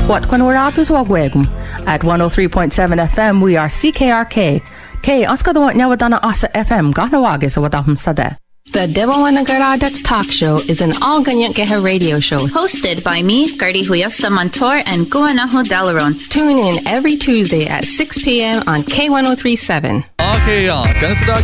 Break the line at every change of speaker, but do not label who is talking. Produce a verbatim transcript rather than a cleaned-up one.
What Quanoratus Wagwegum at one oh three point seven F M. We are C K R K. K Oscar the one Yawadana Asa F M. Ganawagis or Wadahum Sade.
The Devawanagaradat's Talk Show is an all-Ganyankeha radio show hosted by me, Gertie Huyasta Montour, and Guanajo Dalaron. Tune in every Tuesday at six p.m. on K one oh three point seven.
Okay, y'all.